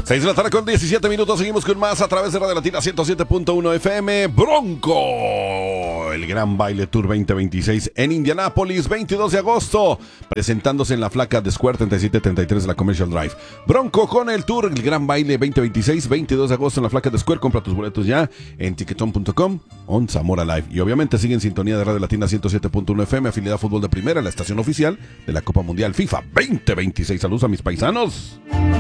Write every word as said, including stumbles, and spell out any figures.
seis de la tarde con diecisiete minutos, seguimos con más a través de Radio Latina ciento siete punto uno F M. Bronco, el Gran Baile Tour veinte veintiséis en Indianápolis, veintidós de agosto, presentándose en la Flaca de Square treinta y siete treinta y tres de la Commercial Drive. Bronco con el Tour, el Gran Baile veinte veintiséis, veintidós de agosto en la Flaca de Square. Compra tus boletos ya en tiquetón punto com, on Zamora Live. Y obviamente sigue en sintonía de Radio Latina ciento siete punto uno F M, afiliada a Fútbol de Primera, la estación oficial de la Copa Mundial FIFA veinte veintiséis. Saludos a mis paisanos.